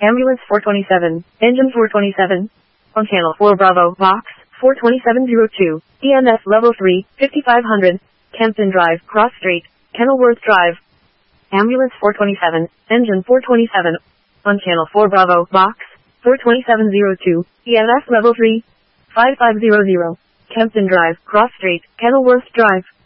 Ambulance 427, Engine 427. On Channel 4 Bravo, Box 42702, EMS Level 3, 5500, Kempton Drive, Cross Street, Kenilworth Drive. Ambulance 427, Engine 427. On Channel 4 Bravo, Box 42702, EMS Level 3, 5500, Kempton Drive, Cross Street, Kenilworth Drive.